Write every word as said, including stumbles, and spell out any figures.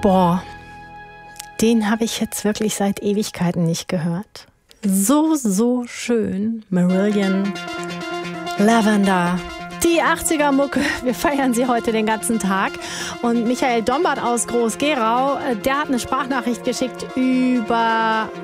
Boah, den habe ich jetzt wirklich seit Ewigkeiten nicht gehört. So, so schön. Marillion, Lavender. Die achtziger-Mucke, wir feiern sie heute den ganzen Tag. Und Michael Dombert aus Groß-Gerau, der hat eine Sprachnachricht geschickt über